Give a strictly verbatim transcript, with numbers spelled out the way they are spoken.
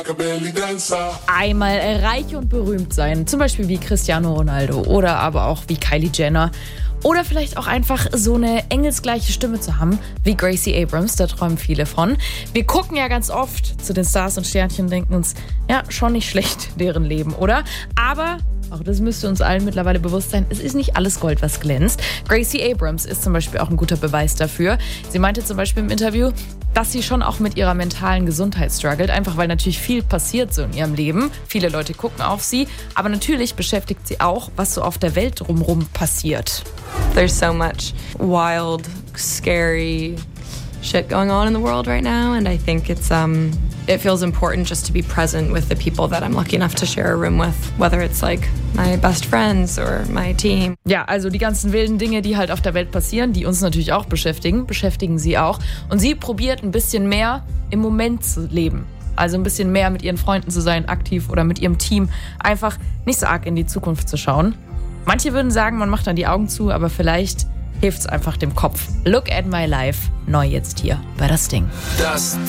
Einmal reich und berühmt sein, zum Beispiel wie Cristiano Ronaldo oder aber auch wie Kylie Jenner. Oder vielleicht auch einfach so eine engelsgleiche Stimme zu haben wie Gracie Abrams, da träumen viele von. Wir gucken ja ganz oft zu den Stars und Sternchen und denken uns, ja, schon nicht schlecht, deren Leben, oder? Aber auch das müsste uns allen mittlerweile bewusst sein, es ist nicht alles Gold, was glänzt. Gracie Abrams ist zum Beispiel auch ein guter Beweis dafür. Sie meinte zum Beispiel im Interview, dass sie schon auch mit ihrer mentalen Gesundheit struggelt, einfach weil natürlich viel passiert so in ihrem Leben. Viele Leute gucken auf sie, aber natürlich beschäftigt sie auch, was so auf der Welt drumherum passiert. There's so much wild, scary shit going on in the world right now, and I think it's um it feels important just to be present with the people that I'm lucky enough to share a room with, whether it's like my best friends or my team. Ja, also die ganzen wilden Dinge, die halt auf der Welt passieren, die uns natürlich auch beschäftigen, beschäftigen sie auch. Und sie probiert ein bisschen mehr im Moment zu leben. Also ein bisschen mehr mit ihren Freunden zu sein, aktiv oder mit ihrem Team. Einfach nicht so arg in die Zukunft zu schauen. Manche würden sagen, man macht dann die Augen zu, aber vielleicht hilft es einfach dem Kopf. Look at my life, neu jetzt hier bei Das Ding. Das